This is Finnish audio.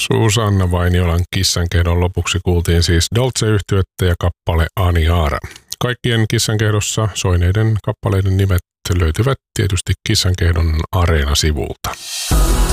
Susanna Vainiolan Kissankehdon lopuksi kuultiin siis Dolce-yhtyettä ja kappale Aniara. Kaikkien Kissankehdossa soineiden kappaleiden nimet löytyvät tietysti Kissankehdon Areena-sivulta.